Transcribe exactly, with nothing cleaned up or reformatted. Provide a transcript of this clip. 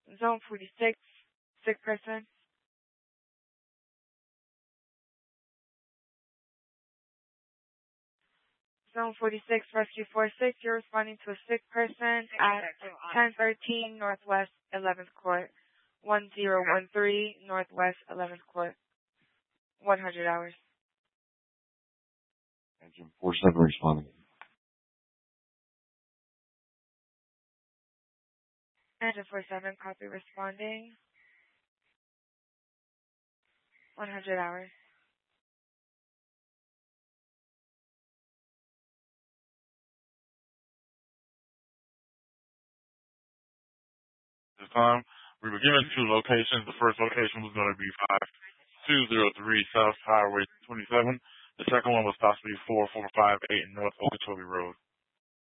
Zone forty-six, sick person. Zone forty-six, Rescue forty-six, you're responding to a sick person at ten thirteen Northwest eleventh Court, one zero one three Northwest eleventh Court, one hundred hours. Engine four seven responding. Engine four seven, copy responding, one hundred hours. This time, we were given two locations. The first location was going to be five two zero three South Highway twenty-seven. The second one was possibly four four five eight North Okeechobee Road.